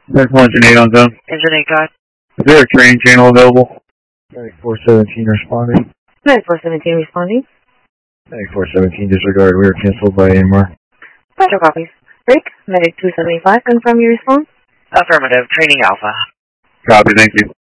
There's 108 on zone. Engine 8 God. Is there a training channel available? 9417 responding. 9417 responding. 9417 disregard. We were canceled by AMR. Roger, copies. Break. Medic 275, confirm your response. Affirmative. Training Alpha. Copy, thank you.